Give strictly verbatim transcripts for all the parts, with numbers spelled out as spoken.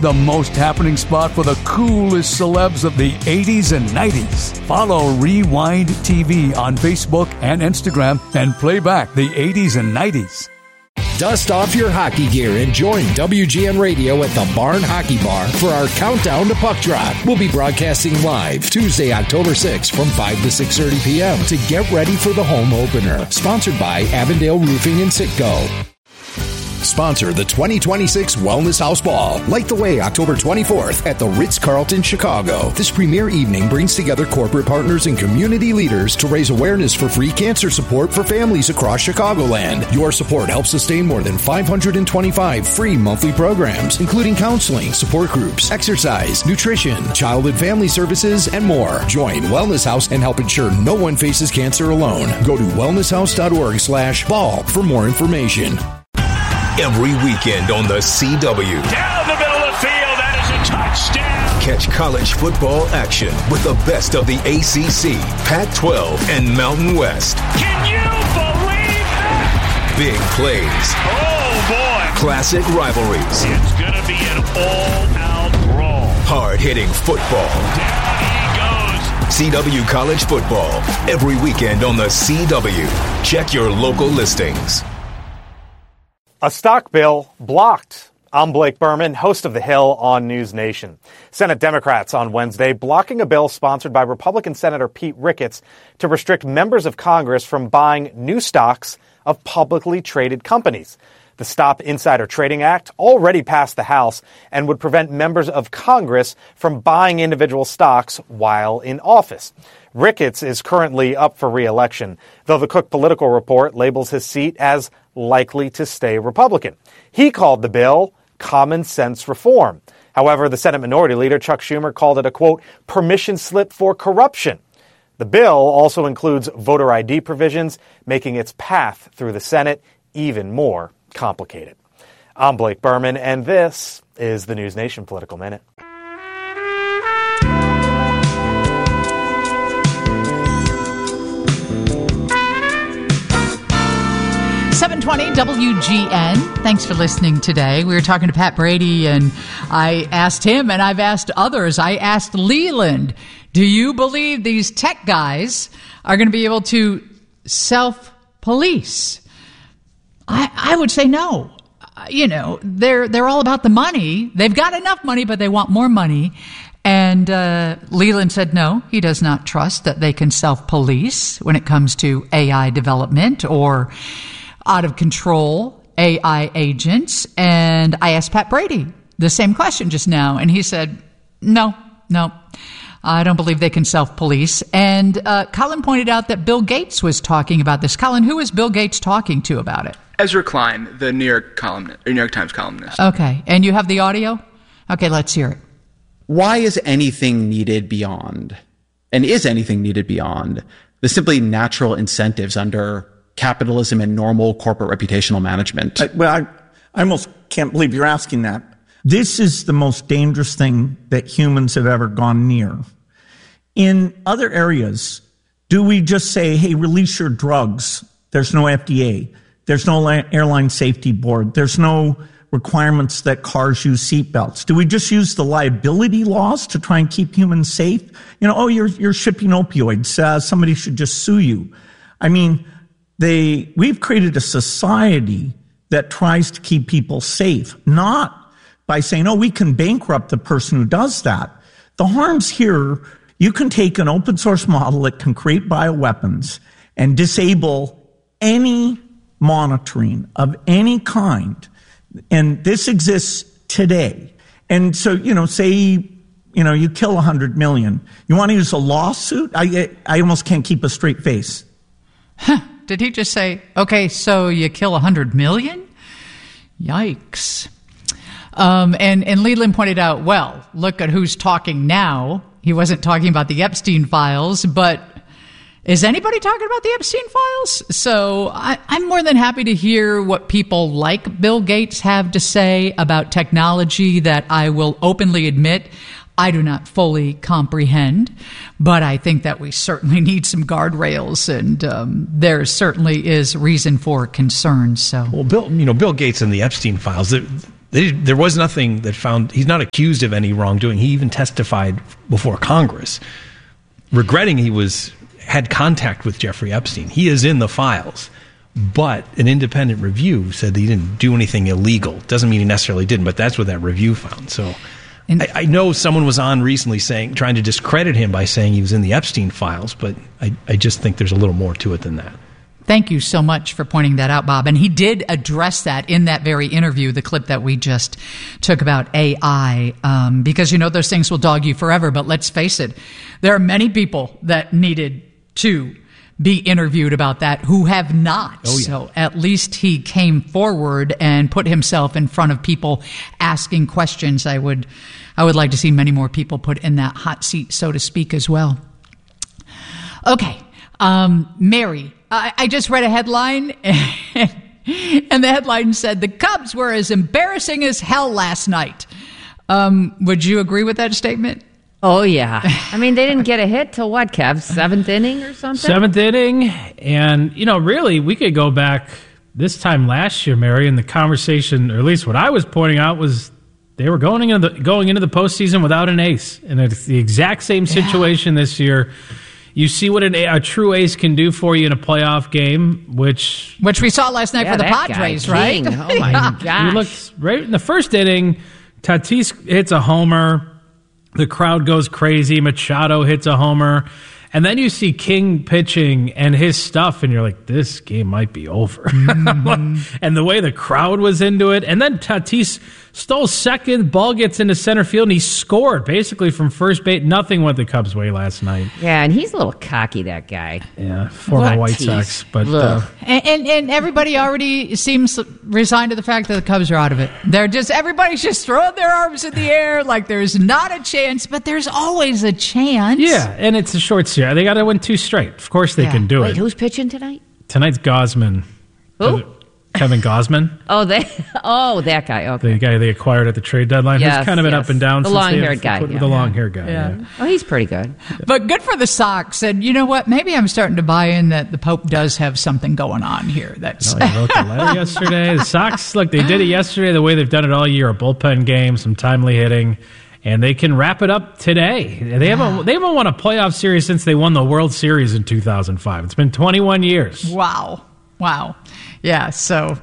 the most happening spot for the coolest celebs of the eighties and nineties. Follow Rewind T V on Facebook and Instagram and play back the eighties and nineties. Dust off your hockey gear and join W G N Radio at the Barn Hockey Bar for our countdown to puck drop. We'll be broadcasting live Tuesday, October sixth from five to six thirty p.m. to get ready for the home opener. Sponsored by Avondale Roofing and Sitco. Sponsor the twenty twenty-six Wellness House Ball. Light the way October twenty-fourth at the Ritz-Carlton, Chicago. This premier evening brings together corporate partners and community leaders to raise awareness for free cancer support for families across Chicagoland. Your support helps sustain more than five hundred twenty-five free monthly programs, including counseling, support groups, exercise, nutrition, child and family services, and more. Join Wellness House and help ensure no one faces cancer alone. Go to wellnesshouse.org slash ball for more information. Every weekend on the C W. Down the middle of the field, that is a touchdown. Catch college football action with the best of the A C C, Pac twelve, and Mountain West. Can you believe that? Big plays. Oh, boy. Classic rivalries. It's going to be an all-out brawl. Hard-hitting football. Down he goes. C W College Football. Every weekend on the C W. Check your local listings. A stock bill blocked. I'm Blake Berman, host of The Hill on News Nation. Senate Democrats on Wednesday blocking a bill sponsored by Republican Senator Pete Ricketts to restrict members of Congress from buying new stocks of publicly traded companies. The Stop Insider Trading Act already passed the House and would prevent members of Congress from buying individual stocks while in office. Ricketts is currently up for re-election, though the Cook Political Report labels his seat as likely to stay Republican. He called the bill common sense reform. However, the Senate Minority Leader Chuck Schumer called it a, quote, permission slip for corruption. The bill also includes voter I D provisions, making its path through the Senate even more complicated. I'm Blake Berman, and this is the News Nation Political Minute. seven twenty W G N. Thanks for listening today. We were talking to Pat Brady, and I asked him, and I've asked others. I asked Leland, do you believe these tech guys are going to be able to self-police? I, I would say no. Uh, you know, they're they're all about the money. They've got enough money, but they want more money. And uh, Leland said no, he does not trust that they can self-police when it comes to A I development or out of control A I agents. And I asked Pat Brady the same question just now, and he said, no, no, I don't believe they can self-police. And uh, Colin pointed out that Bill Gates was talking about this. Colin, who is Bill Gates talking to about it? Ezra Klein, the New York columnist, or New York Times columnist. Okay, and you have the audio? Okay, let's hear it. Why is anything needed beyond, and is anything needed beyond, the simply natural incentives under capitalism and normal corporate reputational management? I, well, I, I almost can't believe you're asking that. This is the most dangerous thing that humans have ever gone near. In other areas, do we just say, hey, release your drugs? There's no F D A. There's no airline safety board. There's no requirements that cars use seatbelts. Do we just use the liability laws to try and keep humans safe? You know, oh, you're, you're shipping opioids. Uh, somebody should just sue you. I mean, They, we've created a society that tries to keep people safe, not by saying, oh, we can bankrupt the person who does that. The harm's here. You can take an open source model that can create bioweapons and disable any monitoring of any kind. And this exists today. And so, you know, say, you know, you kill one hundred million. You want to use a lawsuit? I, I almost can't keep a straight face. Huh. Did he just say, okay, so you kill one hundred million? Yikes. Um, and, and Leland pointed out, well, look at who's talking now. He wasn't talking about the Epstein files, but is anybody talking about the Epstein files? So I, I'm more than happy to hear what people like Bill Gates have to say about technology that I will openly admit I do not fully comprehend, but I think that we certainly need some guardrails, and um, there certainly is reason for concern. So, well, Bill, you know, Bill Gates and the Epstein files, They, there was nothing that found, he's not accused of any wrongdoing. He even testified before Congress, regretting he was had contact with Jeffrey Epstein. He is in the files, but an independent review said that he didn't do anything illegal. Doesn't mean he necessarily didn't, but that's what that review found. So I, I know someone was on recently saying, trying to discredit him by saying he was in the Epstein files, but I, I just think there's a little more to it than that. Thank you so much for pointing that out, Bob. And he did address that in that very interview, the clip that we just took about A I, um, because, you know, those things will dog you forever. But let's face it, there are many people that needed to be interviewed about that who have not. Oh, yeah. So at least he came forward and put himself in front of people asking questions. I would, I would like to see many more people put in that hot seat, so to speak, as well. Okay. Um, Mary, I, I just read a headline, and, and the headline said, the Cubs were as embarrassing as hell last night. Um, would you agree with that statement? Oh, yeah. I mean, they didn't get a hit till what, Kev? Seventh inning or something? Seventh inning. And, you know, really, we could go back this time last year, Mary, and the conversation, or at least what I was pointing out, was they were going into the, going into the postseason without an ace. And it's the exact same situation yeah. this year. You see what an, a true ace can do for you in a playoff game, which... Which we saw last night yeah, for the Padres, guy, right? King. Oh, my gosh. You looked right in the first inning, Tatis hits a homer. The crowd goes crazy. Machado hits a homer. And then you see King pitching and his stuff, and you're like, this game might be over. Mm-hmm. And the way the crowd was into it. And then Tatis stole second, ball gets into center field, and he scored basically from first base. Nothing went the Cubs' way last night. Yeah, and he's a little cocky, that guy. Yeah, former What White teeth. Sox. But uh, and, and and everybody already seems resigned to the fact that the Cubs are out of it. They're just everybody's just throwing their arms in the air like there's not a chance, but there's always a chance. yeah, and it's a short series. They got to win two straight. Of course they Yeah. can do Wait, it. who's pitching tonight? Tonight's Gosman. Who? Kevin Gosman, Oh, they, oh, that guy. Okay. the guy they acquired at the trade deadline, Yes, who's kind of been yes. up and down. The since long-haired they- guy, The yeah. long-haired guy, Yeah. yeah. Oh, he's pretty good. But good for the Sox. And you know what? Maybe I'm starting to buy in that the Pope does have something going on here. That's No, he wrote the letter yesterday. The Sox, look, they did it yesterday the way they've done it all year, a bullpen game, some timely hitting, and they can wrap it up today. They haven't they haven't won a playoff series since they won the World Series in two thousand five. It's been twenty-one years. wow. Wow. Yeah, so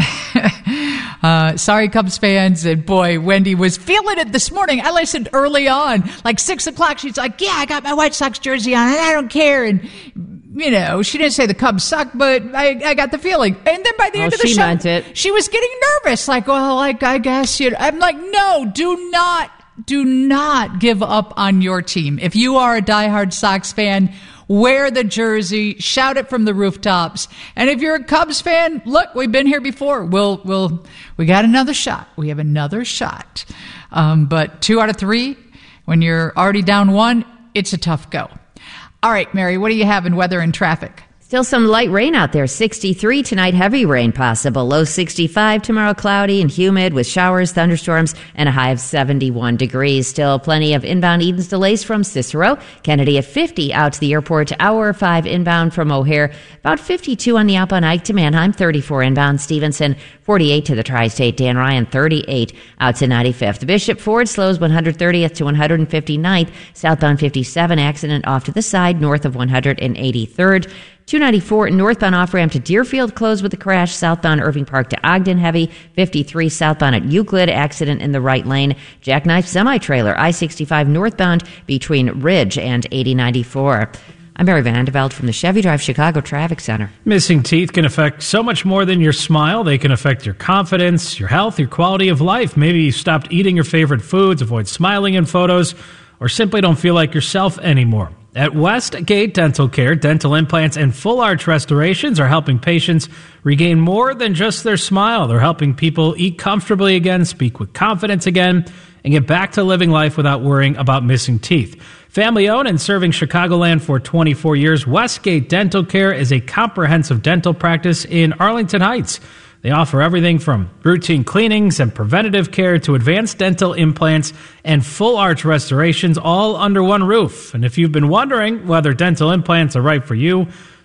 uh, sorry, Cubs fans. And boy, Wendy was feeling it this morning. I listened early on, like six o'clock. She's like, yeah, I got my White Sox jersey on and I don't care. And, you know, she didn't say the Cubs suck, but I, I got the feeling. And then by the Oh, end of the she show, meant it. she was getting nervous. Like, well, like, I guess, you know, I'm like, no, do not, do not give up on your team. If you are a diehard Sox fan, wear the jersey, shout it from the rooftops. And if you're a Cubs fan, look, we've been here before. We'll, we'll, we got another shot. We have another shot. Um, but two out of three, when you're already down one, it's a tough go. All right, Mary, what do you have in weather and traffic? Still some light rain out there. sixty-three tonight, heavy rain possible. Low sixty-five tomorrow, cloudy and humid with showers, thunderstorms, and a high of seventy-one degrees. Still plenty of inbound Edens delays from Cicero. Kennedy at fifty out to the airport. Hour five inbound from O'Hare. About fifty-two on the outbound Ike to Manheim. thirty-four inbound Stevenson. forty-eight to the Tri-State. Dan Ryan, thirty-eight out to ninety-fifth. Bishop Ford slows one hundred thirtieth to one hundred fifty-ninth. Southbound fifty-seven, accident off to the side north of one hundred eighty-third. two ninety-four northbound off-ramp to Deerfield closed with a crash. Southbound Irving Park to Ogden heavy. fifty-three southbound at Euclid, accident in the right lane. Jackknife semi-trailer, I sixty-five northbound between Ridge and eighty ninety-four. I'm Mary Van Andeveld from the Chevy Drive Chicago Traffic Center. Missing teeth can affect so much more than your smile. They can affect your confidence, your health, your quality of life. Maybe you stopped eating your favorite foods, avoid smiling in photos, or simply don't feel like yourself anymore. At Westgate Dental Care, dental implants and full arch restorations are helping patients regain more than just their smile. They're helping people eat comfortably again, speak with confidence again, and get back to living life without worrying about missing teeth. Family owned and serving Chicagoland for twenty-four years, Westgate Dental Care is a comprehensive dental practice in Arlington Heights. They offer everything from routine cleanings and preventative care to advanced dental implants and full arch restorations all under one roof. And if you've been wondering whether dental implants are right for you,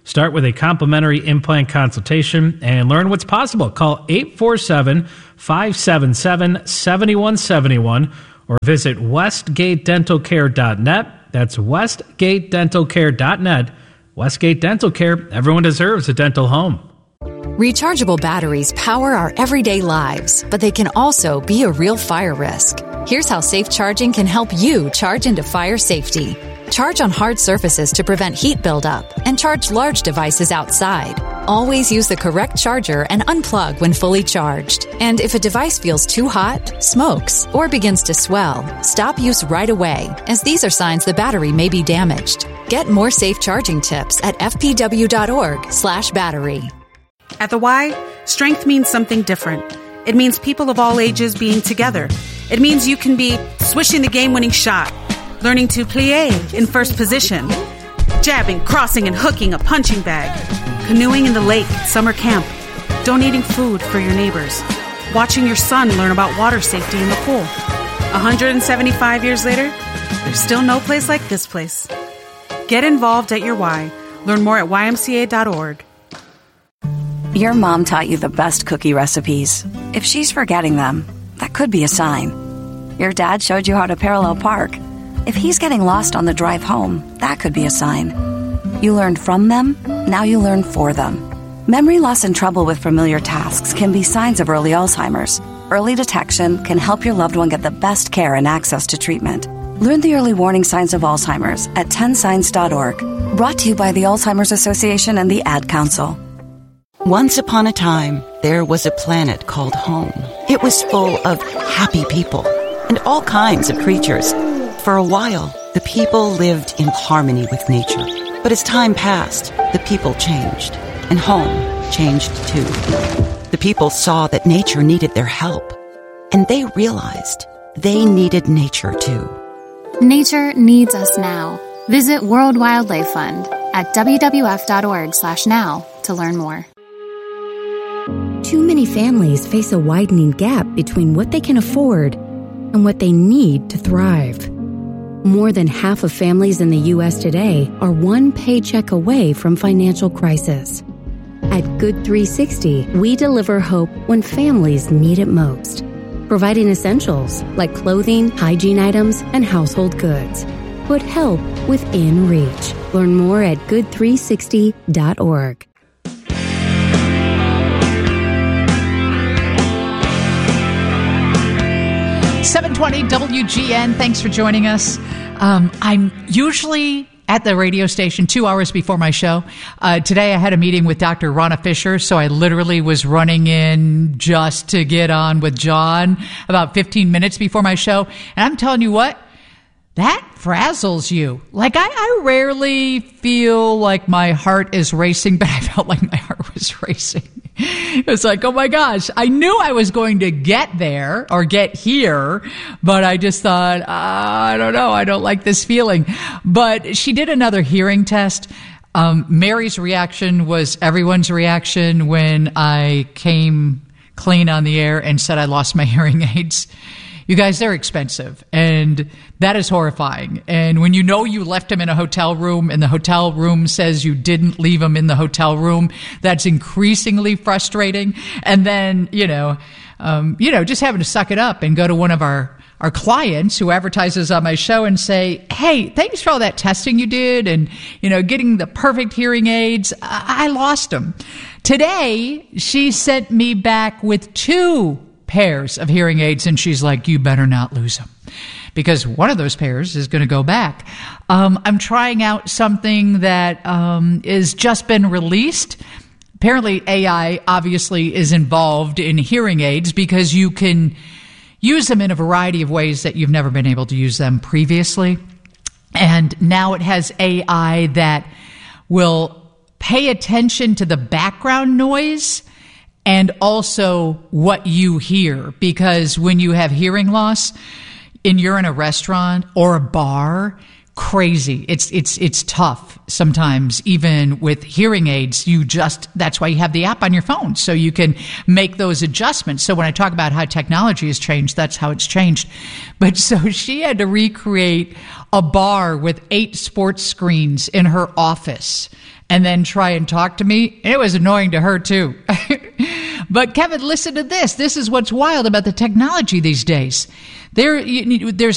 Start with a complimentary implant consultation and learn what's possible. Call eight four seven, five seven seven, seven one seven one or visit westgate dental care dot net. That's westgate dental care dot net. Westgate Dental Care. Everyone deserves a dental home. Rechargeable batteries power our everyday lives, but they can also be a real fire risk. Here's how safe charging can help you charge into fire safety. Charge on hard surfaces to prevent heat buildup, and charge large devices outside. Always use the correct charger and unplug when fully charged. And if a device feels too hot, smokes, or begins to swell, stop use right away, as these are signs the battery may be damaged. Get more safe charging tips at f p w dot org slash battery. At the Y, strength means something different. It means people of all ages being together. It means you can be swishing the game-winning shot, learning to plie in first position, jabbing, crossing, and hooking a punching bag, canoeing in the lake at summer camp, donating food for your neighbors, watching your son learn about water safety in the pool. one hundred seventy-five years later, there's still no place like this place. Get involved at your Y. Learn more at y m c a dot org. Your mom taught you the best cookie recipes. If she's forgetting them, that could be a sign. Your dad showed you how to parallel park. If he's getting lost on the drive home, that could be a sign. You learned from them, now you learn for them. Memory loss and trouble with familiar tasks can be signs of early Alzheimer's. Early detection can help your loved one get the best care and access to treatment. Learn the early warning signs of Alzheimer's at ten signs dot org. Brought to you by the Alzheimer's Association and the Ad Council. Once upon a time, there was a planet called home. It was full of happy people and all kinds of creatures. For a while, the people lived in harmony with nature. But as time passed, the people changed, and home changed too. The people saw that nature needed their help, and they realized they needed nature too. Nature needs us now. Visit World Wildlife Fund at w w f dot org slash now to learn more. Too many families face a widening gap between what they can afford and what they need to thrive. More than half of families in the U S today are one paycheck away from financial crisis. At Good three sixty, we deliver hope when families need it most, providing essentials like clothing, hygiene items, and household goods. Put help within reach. Learn more at good three sixty dot org. seven twenty W G N, thanks for joining us. Um, I'm usually at the radio station two hours before my show. Uh, today I had a meeting with Doctor Rana Fisher, so I literally was running in just to get on with John about fifteen minutes before my show. And I'm telling you what, that frazzles you. Like, I, I rarely feel like my heart is racing, but I felt like my heart was racing. It was like, oh my gosh, I knew I was going to get there or get here, but I just thought, uh, I don't know, I don't like this feeling. But she did another hearing test. Um, Mary's reaction was everyone's reaction when I came clean on the air and said I lost my hearing aids. You guys, they're expensive, and that is horrifying. And when you know you left them in a hotel room and the hotel room says you didn't leave them in the hotel room, that's increasingly frustrating. And then, you know, um, you know, just having to suck it up and go to one of our, our clients who advertises on my show and say, hey, thanks for all that testing you did and, you know, getting the perfect hearing aids. I, I lost them. Today, she sent me back with two pairs of hearing aids, and she's like, you better not lose them, because one of those pairs is going to go back. Um, I'm trying out something that um, is just been released. Apparently, A I obviously is involved in hearing aids because you can use them in a variety of ways that you've never been able to use them previously. And now it has A I that will pay attention to the background noise and also what you hear, because when you have hearing loss and you're in a restaurant or a bar, crazy. It's, it's, it's tough sometimes, even with hearing aids. You just, that's why you have the app on your phone, so you can make those adjustments. So when I talk about how technology has changed, that's how it's changed. But so she had to recreate a bar with eight sports screens in her office. and then try and talk to me. It was annoying to her, too. But, Kevin, listen to this. This is what's wild about the technology these days. There, there's